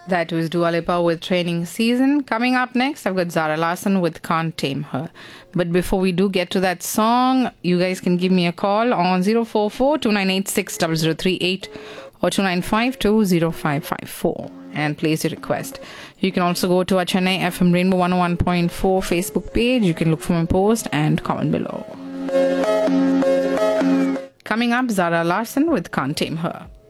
That was Dua Lipa with Training Season. Coming up next, I've got Zara Larsson with Can't Tame Her. But before we do get to that song, you guys can give me a call on 044 2986 0038 or 295 20554 and place your request. You can also go to our Chennai FM Rainbow 101.4 Facebook page. You can look for my post and comment below. Coming up, Zara Larsson with Can't Tame Her.